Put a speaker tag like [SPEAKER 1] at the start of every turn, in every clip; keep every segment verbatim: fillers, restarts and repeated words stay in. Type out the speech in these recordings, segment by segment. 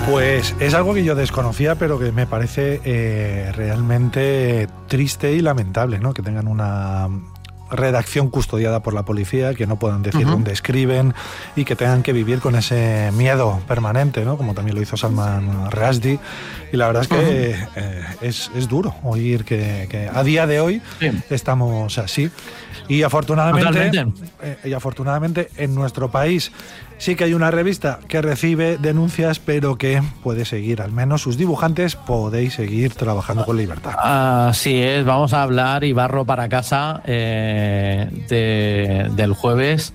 [SPEAKER 1] Pues es algo que yo desconocía, pero que me parece eh, realmente triste y lamentable, ¿no? Que tengan una redacción custodiada por la policía, que no puedan decir uh-huh. dónde escriben y que tengan que vivir con ese miedo permanente, ¿no? Como también lo hizo Salman Rushdie. Y la verdad es que uh-huh. eh, es, es duro oír que, que a día de hoy sí. estamos así. Y afortunadamente, eh, y afortunadamente en nuestro país sí que hay una revista que recibe denuncias, pero que puede seguir, al menos sus dibujantes podéis seguir trabajando con libertad.
[SPEAKER 2] Así es, vamos a hablar y barro para casa eh, de, del jueves.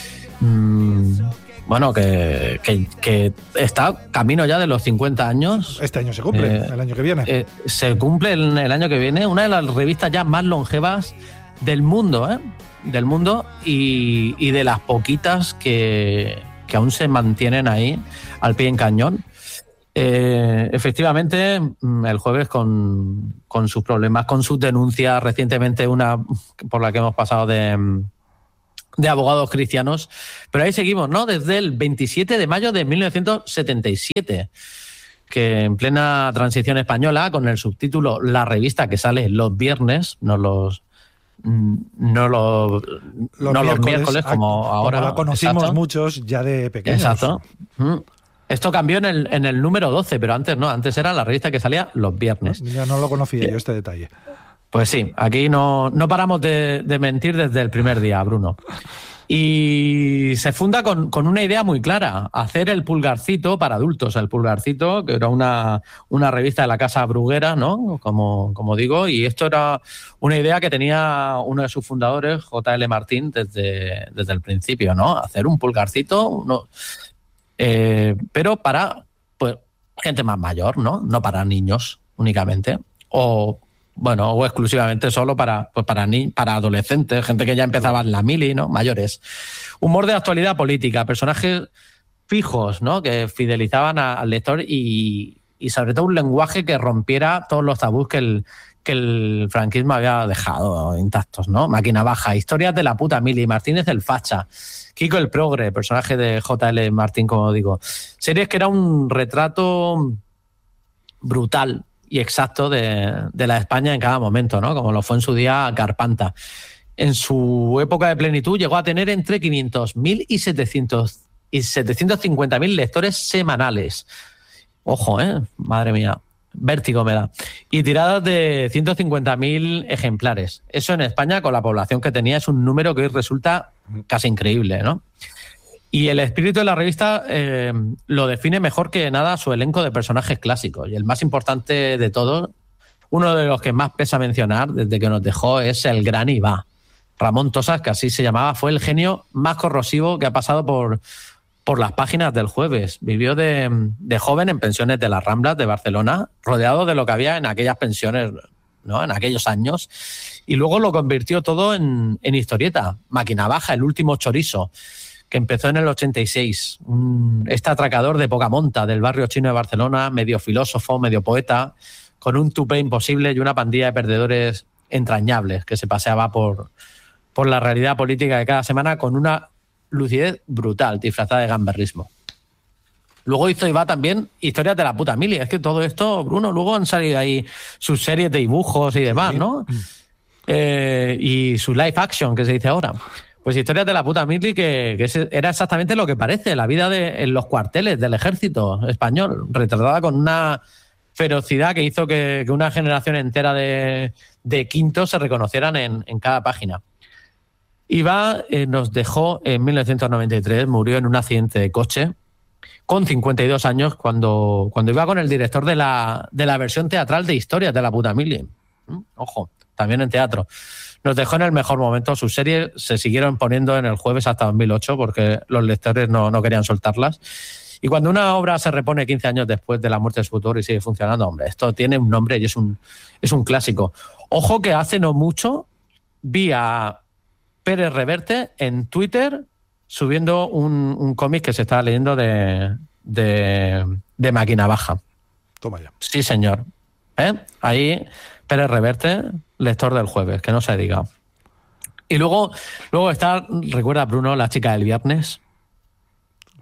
[SPEAKER 2] Mm, bueno, que, que, que está camino ya de los cincuenta años.
[SPEAKER 1] Este año se cumple, eh, el año que viene.
[SPEAKER 2] Eh, se cumple el, el año que viene, una de las revistas ya más longevas del mundo, ¿eh? Del mundo y, y de las poquitas que, que aún se mantienen ahí al pie en cañón. Eh, efectivamente, el jueves con, con sus problemas, con sus denuncias, recientemente una por la que hemos pasado de, de abogados cristianos, pero ahí seguimos, ¿no? Desde el veintisiete de mayo de mil novecientos setenta y siete, que en plena transición española, con el subtítulo La revista, que sale los viernes, no los no los,
[SPEAKER 1] los,
[SPEAKER 2] no
[SPEAKER 1] miércoles,
[SPEAKER 2] los miércoles como ahora.
[SPEAKER 1] Como la conocimos
[SPEAKER 2] exacto.
[SPEAKER 1] muchos ya de pequeños.
[SPEAKER 2] Exacto. Esto cambió en el, en el número doce, pero antes no, antes era la revista que salía los viernes.
[SPEAKER 1] Ya no lo conocía yo este detalle.
[SPEAKER 2] Pues sí, aquí no, no paramos de, de mentir desde el primer día, Bruno. Y se funda con, con una idea muy clara, hacer el Pulgarcito para adultos. El Pulgarcito, que era una, una revista de la Casa Bruguera, ¿no? Como, como digo, y esto era una idea que tenía uno de sus fundadores, J L Martín, desde, desde el principio, ¿no? Hacer un Pulgarcito, uno, eh, pero para pues, gente más mayor, ¿no? No para niños únicamente, o... Bueno, o exclusivamente solo para, pues para, ni, para adolescentes, gente que ya empezaba en la mili, ¿no? Mayores. Humor de actualidad política, personajes fijos, ¿no? Que fidelizaban a, al lector y, y sobre todo un lenguaje que rompiera todos los tabús que el, que el franquismo había dejado intactos, ¿no? Máquina Baja, historias de la puta mili, Martínez el facha, Kiko el progre, personaje de J L Martín, como digo. Series que era un retrato brutal y exacto de, de la España en cada momento, ¿no? Como lo fue en su día Carpanta. En su época de plenitud llegó a tener entre quinientos mil y setecientos cincuenta mil lectores semanales. Ojo, ¿eh? Madre mía. Vértigo me da. Y tiradas de ciento cincuenta mil ejemplares. Eso en España, con la población que tenía, es un número que hoy resulta casi increíble, ¿no? Y el espíritu de la revista eh, lo define mejor que nada su elenco de personajes clásicos. Y el más importante de todos, uno de los que más pesa mencionar desde que nos dejó, es el gran Ivá. Ramón Tosas, que así se llamaba, fue el genio más corrosivo que ha pasado por, por las páginas del jueves. Vivió de, de joven en pensiones de las Ramblas de Barcelona, rodeado de lo que había en aquellas pensiones, ¿no? En aquellos años. Y luego lo convirtió todo en, en historieta. Máquina Baja, el último chorizo, que empezó en el ochenta y seis. Un, este atracador de poca monta del barrio chino de Barcelona, medio filósofo, medio poeta, con un tupé imposible y una pandilla de perdedores entrañables que se paseaba por, por la realidad política de cada semana con una lucidez brutal, disfrazada de gamberrismo. Luego hizo Ivá también historias de la puta mili. Es que todo esto, Bruno, luego han salido ahí sus series de dibujos y demás, ¿no? Eh, y su live action, que se dice ahora. Pues historias de la puta mili que, que era exactamente lo que parece, la vida de, en los cuarteles del ejército español, retratada con una ferocidad que hizo que, que una generación entera de, de quintos se reconocieran en, en cada página. Ivá eh, nos dejó en mil novecientos noventa y tres, murió en un accidente de coche con cincuenta y dos años cuando, cuando iba con el director de la, de la versión teatral de Historias de la puta mili. ¿Mm? Ojo, también en teatro. Nos dejó en el mejor momento. Sus series se siguieron poniendo en el jueves hasta dos mil ocho porque los lectores no, no querían soltarlas. Y cuando una obra se repone quince años después de la muerte de su autor y sigue funcionando, hombre, esto tiene un nombre y es un, es un clásico. Ojo que hace no mucho vi a Pérez Reverte en Twitter subiendo un, un cómic que se estaba leyendo de, de, de Máquina Baja.
[SPEAKER 1] Toma ya.
[SPEAKER 2] Sí, señor. ¿Eh? Ahí Pérez Reverte, lector del jueves, que no se diga. Y luego, luego está, recuerda Bruno, La chica del viernes.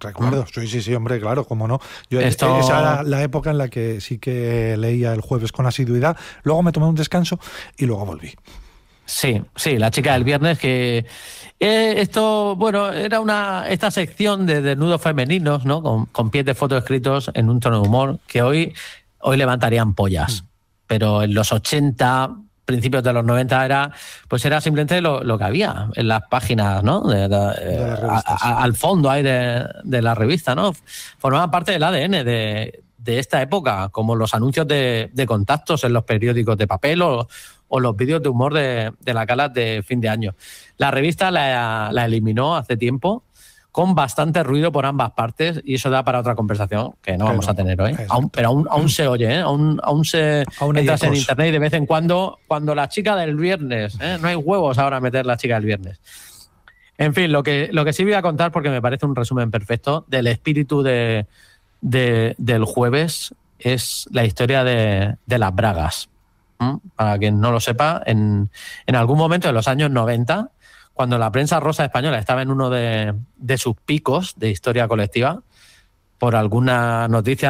[SPEAKER 1] Recuerdo, sí, sí, sí, hombre, claro, cómo no. Yo,
[SPEAKER 2] Esto...
[SPEAKER 1] Esa era la época en la que sí que leía el jueves con asiduidad, luego me tomé un descanso y luego volví.
[SPEAKER 2] Sí, sí, la chica del viernes, que eh, esto, bueno, era una esta sección de desnudos femeninos, ¿no? Con, con pies de fotos escritos en un tono de humor, que hoy, hoy levantarían pollas. Mm. Pero en los ochenta, principios de los noventa, era pues era simplemente lo, lo que había en las páginas, ¿no? De, de, de las revistas, a, a, al fondo ahí de, de la revista, ¿no? Formaban parte del A D N de, de esta época, como los anuncios de, de contactos en los periódicos de papel o o los vídeos de humor de, de las galas de fin de año. La revista la, la eliminó hace tiempo, con bastante ruido por ambas partes, y eso da para otra conversación que no pero, vamos a tener hoy. Aún, pero aún, aún se oye, ¿eh? aún, aún se aún entras en internet y de vez en cuando, cuando la chica del viernes, ¿eh? No hay huevos ahora a meter la chica del viernes. En fin, lo que, lo que sí voy a contar, porque me parece un resumen perfecto del espíritu de, de, del jueves, es la historia de, de las bragas. Para quien no lo sepa, en, en algún momento de los años noventa, cuando la prensa rosa española estaba en uno de, de sus picos de historia colectiva, por alguna noticia